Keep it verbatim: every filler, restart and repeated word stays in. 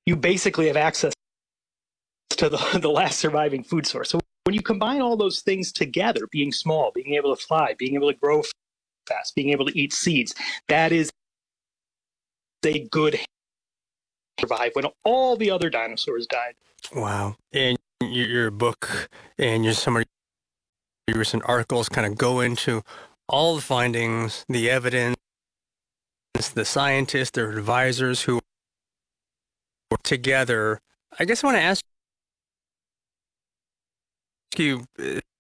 you basically have access to the, the last surviving food source. So when you combine all those things together, being small, being able to fly, being able to grow fast, being able to eat seeds, that is a good survive when all the other dinosaurs died. Wow. And your, your book and your some of your recent articles kind of go into all the findings, the evidence, the scientists, their advisors who work together. I guess I want to ask you,